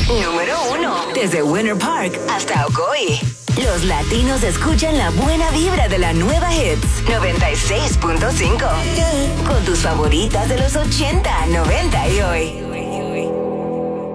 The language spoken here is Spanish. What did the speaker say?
Número 1. Desde Winter Park hasta Ocoee. Los latinos escuchan la buena vibra de la nueva Hits 96.5. Con tus favoritas de los 80, 90 y hoy.